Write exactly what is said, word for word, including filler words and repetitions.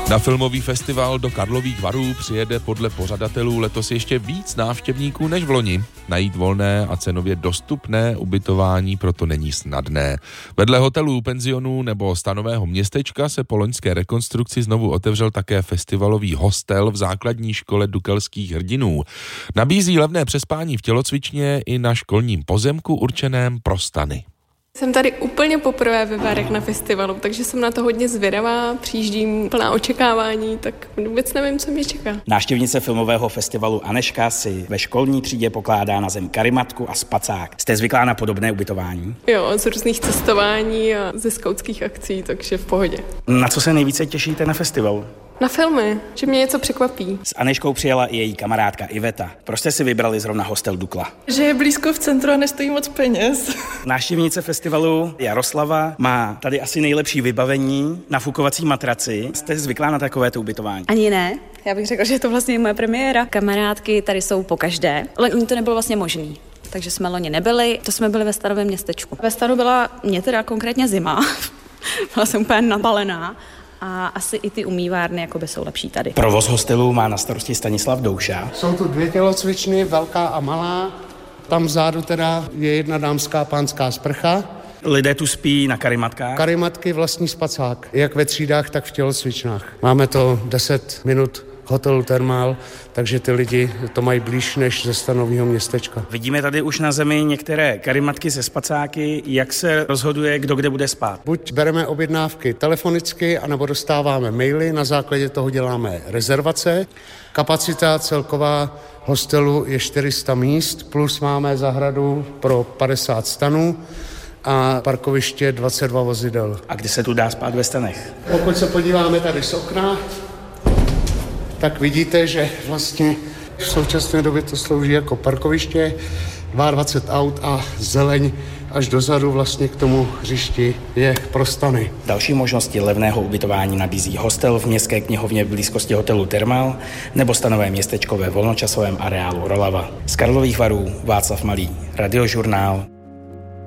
Na filmový festival do Karlových Varů přijede podle pořadatelů letos ještě víc návštěvníků než v loni. Najít volné a cenově dostupné ubytování proto není snadné. Vedle hotelů, penzionů nebo stanového městečka se po loňské rekonstrukci znovu otevřel také festivalový hostel v základní škole Dukelských hrdinů. Nabízí levné přespání v tělocvičně i na školním pozemku určeném pro stany. Jsem tady úplně poprvé ve Varech na festivalu, takže jsem na to hodně zvědavá, přijíždím plná očekávání, tak vůbec nevím, co mě čeká. Návštěvnice filmového festivalu Anežka si ve školní třídě pokládá na zem karimatku a spacák. Jste zvyklá na podobné ubytování? Jo, z různých cestování a ze skautských akcí, takže v pohodě. Na co se nejvíce těšíte na festivalu? Na filmy, že mě něco překvapí. S Anežkou přijela i její kamarádka Iveta. Proč jste si vybrali zrovna hostel Dukla? Že je blízko v centru a nestojí moc peněz. Návštěvnice festivalu Jaroslava má tady asi nejlepší vybavení, nafukovací matraci. Jste zvyklá na takovéto ubytování? Ani ne. Já bych řekla, že je to vlastně moje premiéra. Kamarádky tady jsou pokaždé, ale to nebylo vlastně možný. Takže jsme loni nebyli, to jsme byli ve starovém městečku. Ve staru byla mě teda konkrétně zima. Byla jsem úplně napalená. A asi i ty umývárny jakoby jsou lepší tady. Provoz hostelu má na starosti Stanislav Douša. Jsou tu dvě tělocvičny, velká a malá. Tam vzadu teda je jedna dámská pánská sprcha. Lidé tu spí na karimatkách? Karimatky, vlastní spacák, jak ve třídách, tak v tělocvičnách. Máme to deset minut hotelu Thermal, takže ty lidi to mají blíž než ze stanového městečka. Vidíme tady už na zemi některé karimatky se spacáky. Jak se rozhoduje, kdo kde bude spát? Buď bereme objednávky telefonicky, anebo dostáváme maily, na základě toho děláme rezervace. Kapacita celková hostelu je čtyři sta míst, plus máme zahradu pro padesát stanů a parkoviště dvacet dva vozidel. A kdy se tu dá spát ve stanech? Pokud se podíváme tady z okna, tak vidíte, že vlastně v současné době to slouží jako parkoviště, dvacet dva aut a zeleň až dozadu vlastně k tomu hřišti je pro stany. Další možnosti levného ubytování nabízí hostel v městské knihovně v blízkosti hotelu Thermal nebo stanové městečko ve volnočasovém areálu Rolava. Z Karlových Varů Václav Malý, Radiožurnál.